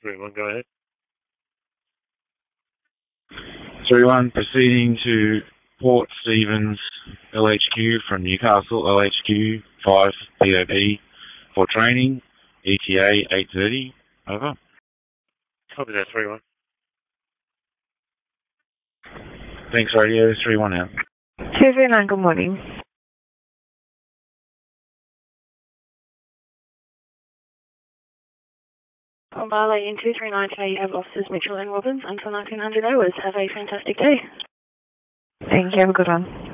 3-1, go ahead. 3-1, proceeding to Port Stephens LHQ from Newcastle LHQ 5 POP for training, ETA 8:30, over. Copy that, 3-1. Thanks, radio, 3-1 out. 239, good morning. On Barley in 239 today you have officers Mitchell and Robbins until 1900 hours. Have a fantastic day. Thank you, have a good one.